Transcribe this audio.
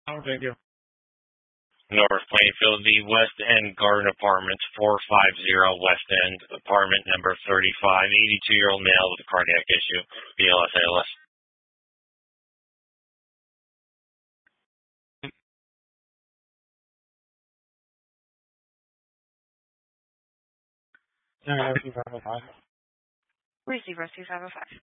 Oh, thank you. North Plainfield, the West End Garden Apartments, 450 West End, apartment number 35, 82-year-old male with a cardiac issue, BLS ALS. Yeah, 2505. 30255.